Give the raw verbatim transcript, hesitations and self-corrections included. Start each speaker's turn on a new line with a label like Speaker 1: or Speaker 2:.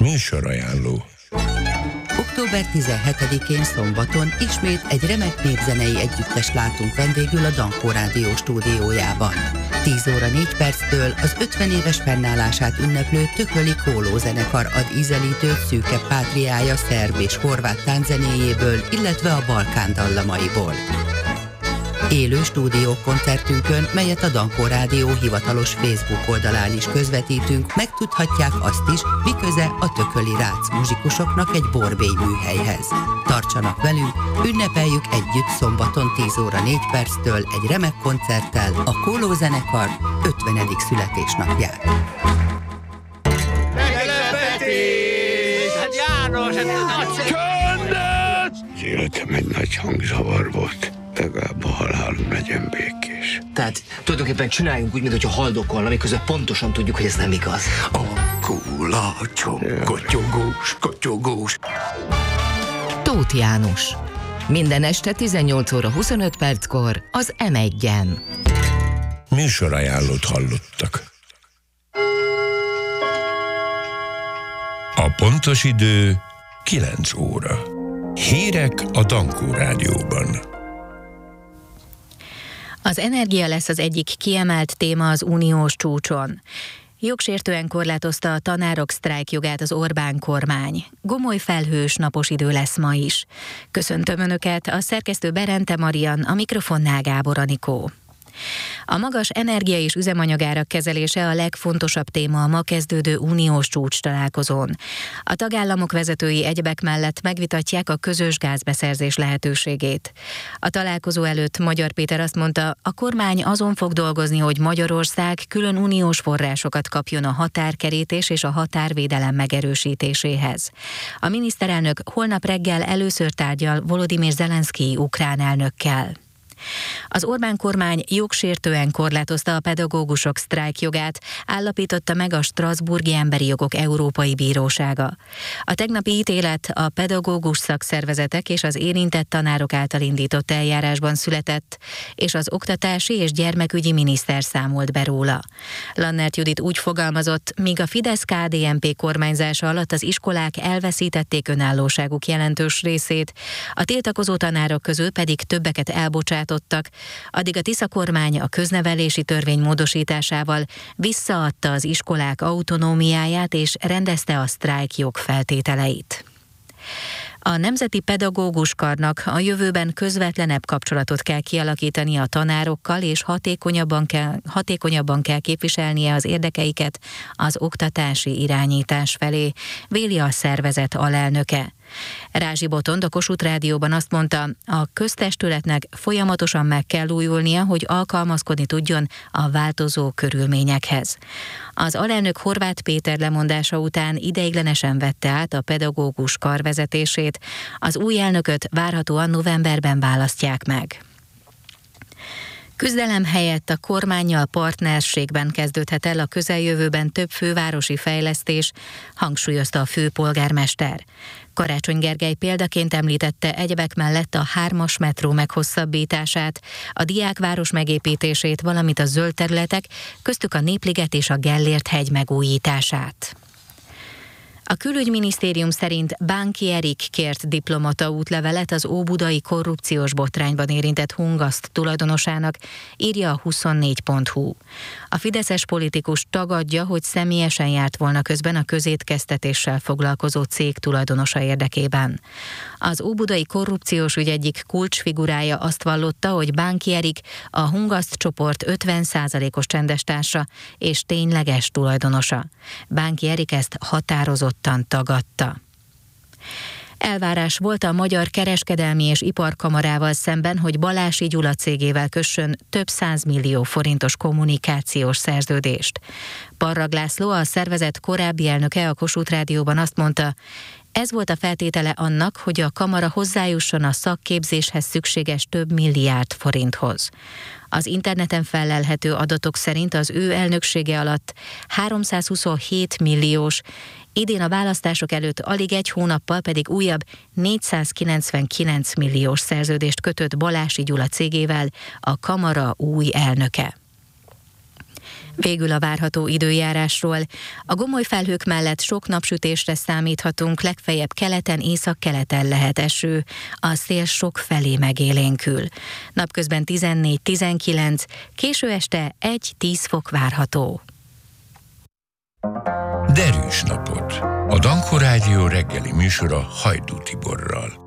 Speaker 1: Műsorajánló.
Speaker 2: október tizenhetedikén szombaton ismét egy remek népzenei együttes látunk vendégül a Dankó Rádió stúdiójában. tíz óra négy perctől az ötven éves fennállását ünneplő Tököli Kóló zenekar ad ízelítőt Szűke Pátriája szerb és horvát tánczenéjéből, illetve a Balkán dallamaiból. Élő stúdiókoncertünkön, melyet a Dankó Rádió hivatalos Facebook oldalán is közvetítünk, megtudhatják azt is, mi köze a tököli rác muzsikusoknak egy borbély műhelyhez. Tartsanak velünk, ünnepeljük együtt szombaton tíz óra négy perctől egy remek koncerttel a Kóló zenekar ötvenedik születésnapját.
Speaker 3: Meglepetés! Hát János, ez nagy
Speaker 4: Csöndet! Az életem egy nagy hangzavar volt. Legalább a halálom legyen békés.
Speaker 5: Tehát tulajdonképpen csináljunk úgy, mintha haldokolna, miközben pontosan tudjuk, hogy ez nem igaz.
Speaker 4: A kulacsom, kotyogós, kotyogós.
Speaker 6: Tóth János. Minden este tizennyolc óra huszonöt perckor az em egyen.
Speaker 1: Műsorajánlót hallottak. A pontos idő kilenc óra. Hírek a Dankó Rádióban.
Speaker 7: Az energia lesz az egyik kiemelt téma az uniós csúcson. Jogsértően korlátozta a tanárok sztrájkjogát az Orbán kormány. Gomoly felhős napos idő lesz ma is. Köszöntöm Önöket, a szerkesztő Berente Marian, a mikrofonnál Gábor Anikó. A magas energia- és üzemanyagárak kezelése a legfontosabb téma a ma kezdődő uniós csúcs találkozón. A tagállamok vezetői egyebek mellett megvitatják a közös gázbeszerzés lehetőségét. A találkozó előtt Magyar Péter azt mondta, a kormány azon fog dolgozni, hogy Magyarország külön uniós forrásokat kapjon a határkerítés és a határvédelem megerősítéséhez. A miniszterelnök holnap reggel először tárgyal Volodymyr Zelenszkij ukrán elnökkel. Az Orbán kormány jogsértően korlátozta a pedagógusok sztrájkjogát, állapította meg a Strasbourgi Emberi Jogok Európai Bírósága. A tegnapi ítélet a pedagógus szakszervezetek és az érintett tanárok által indított eljárásban született, és az oktatási és gyermekügyi miniszter számolt be róla. Lannert Judit úgy fogalmazott, míg a Fidesz-ká dé en pé kormányzása alatt az iskolák elveszítették önállóságuk jelentős részét, a tiltakozó tanárok közül pedig többeket elbocsátottak, addig a Tisza kormány a köznevelési törvény módosításával visszaadta az iskolák autonómiáját és rendezte a sztrájk jogfeltételeit. A Nemzeti Pedagógus Karnak a jövőben közvetlenebb kapcsolatot kell kialakítani a tanárokkal, és hatékonyabban kell, hatékonyabban kell képviselnie az érdekeiket az oktatási irányítás felé, véli a szervezet alelnöke. Rázsi Botond a Kossuth Rádióban azt mondta, a köztestületnek folyamatosan meg kell újulnia, hogy alkalmazkodni tudjon a változó körülményekhez. Az alelnök Horváth Péter lemondása után ideiglenesen vette át a pedagógus kar vezetését, az új elnököt várhatóan novemberben választják meg. Küzdelem helyett a kormánnyal partnerségben kezdődhet el a közeljövőben több fővárosi fejlesztés, hangsúlyozta a főpolgármester. Karácsony Gergely példaként említette egyebek mellett a hármas metró meghosszabbítását, a diákváros megépítését, valamint a zöld területek, köztük a Népliget és a Gellért-hegy megújítását. A külügyminisztérium szerint Bánki Erik kért diplomata útlevelet az óbudai korrupciós botrányban érintett Hungaszt tulajdonosának, írja a huszonnégy pont hu. A fideszes politikus tagadja, hogy személyesen járt volna közben a közétkeztetéssel foglalkozó cég tulajdonosa érdekében. Az óbudai korrupciós ügy egyik kulcsfigurája azt vallotta, hogy Bánki Erik a Hungaszt csoport ötven százalékos csendestársa és tényleges tulajdonosa. Bánki Erik ezt határozottan tagadta. Elvárás volt a Magyar Kereskedelmi és Iparkamarával szemben, hogy Balási Gyula cégével kössön több százmillió forintos kommunikációs szerződést. Parrag László, a szervezet korábbi elnöke a Kossuth Rádióban azt mondta, ez volt a feltétele annak, hogy a kamara hozzájusson a szakképzéshez szükséges több milliárd forinthoz. Az interneten fellelhető adatok szerint az ő elnöksége alatt háromszázhuszonhét milliós, idén a választások előtt alig egy hónappal pedig újabb négyszázkilencvenkilenc milliós szerződést kötött Balási Gyula cégével a kamara új elnöke. Végül a várható időjárásról. A gomoly felhők mellett sok napsütésre számíthatunk, legfeljebb keleten, északkeleten lehet eső. A szél sok felé megélénkül. Napközben tizennégy-tizenkilenc, késő este egy-tíz fok várható.
Speaker 1: Derűs napot! A Dankó Rádió reggeli műsora Hajdú Tiborral.